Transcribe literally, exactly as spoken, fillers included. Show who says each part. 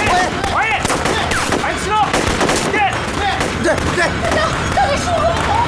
Speaker 1: 王爷，安息了。对对对对，
Speaker 2: 大哥，大哥，是我。